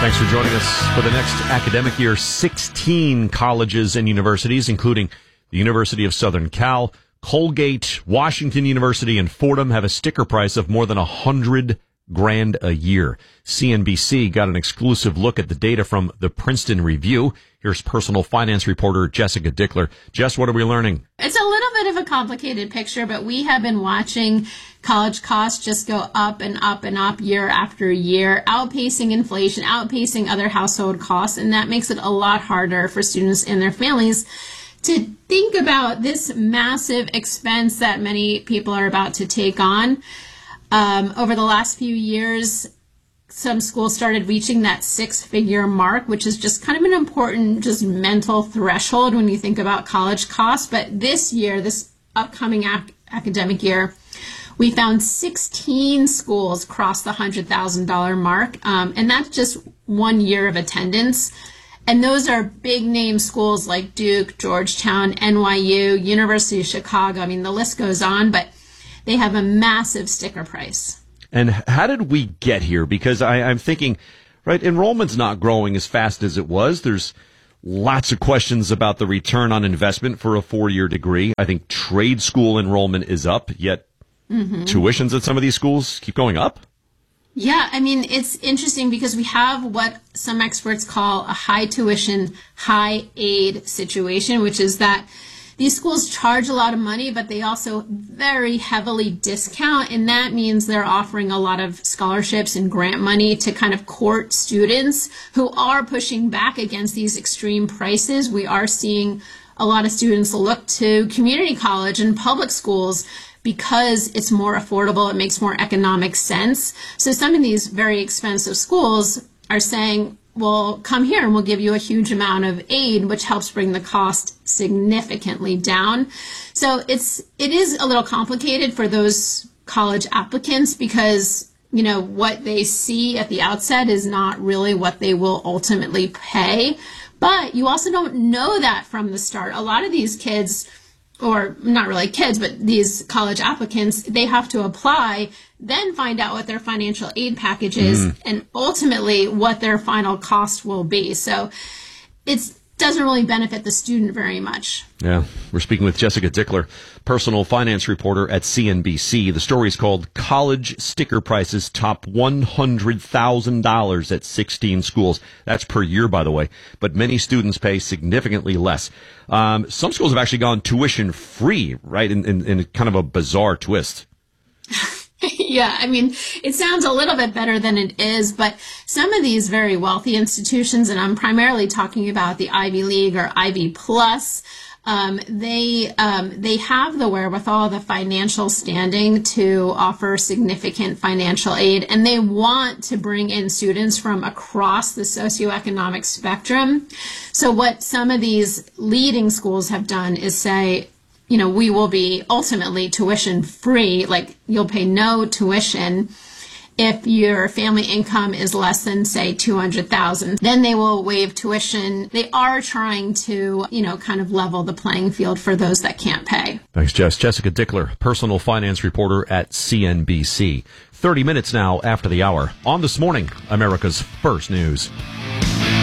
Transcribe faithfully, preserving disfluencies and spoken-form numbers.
Thanks for joining us for the next academic year. sixteen colleges and universities, including the University of Southern Cal, Colgate, Washington University, and Fordham, have a sticker price of more than a hundred grand a year. C N B C got an exclusive look at the data from the Princeton Review. Here's personal finance reporter Jessica Dickler. Jess, what are we learning? It's a little bit of a complicated picture, but we have been watching college costs just go up and up and up year after year, outpacing inflation, outpacing other household costs, and that makes it a lot harder for students and their families to think about this massive expense that many people are about to take on. Um, over the last few years, some schools started reaching that six-figure mark, which is just kind of an important just mental threshold when you think about college costs. But this year, this upcoming ac- academic year, we found sixteen schools cross the one hundred thousand dollars mark, um, and that's just one year of attendance. And those are big-name schools like Duke, Georgetown, N Y U, University of Chicago. I mean, the list goes on, but they have a massive sticker price. And how did we get here? Because I, I'm thinking, right, enrollment's not growing as fast as it was. There's lots of questions about the return on investment for a four-year degree. I think trade school enrollment is up, yet mm-hmm. tuitions at some of these schools keep going up. Yeah, I mean, it's interesting because we have what some experts call a high tuition, high aid situation, which is that these schools charge a lot of money, but they also very heavily discount, and that means they're offering a lot of scholarships and grant money to kind of court students who are pushing back against these extreme prices. We are seeing a lot of students look to community college and public schools because it's more affordable, it makes more economic sense. So some of these very expensive schools are saying, well, come here and we'll give you a huge amount of aid, which helps bring the cost significantly down. So it's, it is a little complicated for those college applicants because, you know, what they see at the outset is not really what they will ultimately pay. But you also don't know that from the start. A lot of these kids, or not really kids, but these college applicants, they have to apply, then find out what their financial aid package is, mm. and ultimately what their final cost will be. So it doesn't really benefit the student very much. Yeah, we're speaking with Jessica Dickler, personal finance reporter at C N B C. The story is called College Sticker Prices Top one hundred thousand dollars at sixteen schools. That's per year, by the way, but many students pay significantly less. Um, some schools have actually gone tuition free, right, in, in, in kind of a bizarre twist. Yeah, I mean, it sounds a little bit better than it is, but some of these very wealthy institutions, and I'm primarily talking about the Ivy League or Ivy Plus, um, they um, they have the wherewithal, the financial standing to offer significant financial aid, and they want to bring in students from across the socioeconomic spectrum. So what some of these leading schools have done is say, you know, we will be ultimately tuition free, like you'll pay no tuition if your family income is less than, say, two hundred thousand dollars. Then they will waive tuition. They are trying to, you know, kind of level the playing field for those that can't pay. Thanks, Jess. Jessica Dickler, personal finance reporter at C N B C. thirty minutes now after the hour on This Morning, America's First News.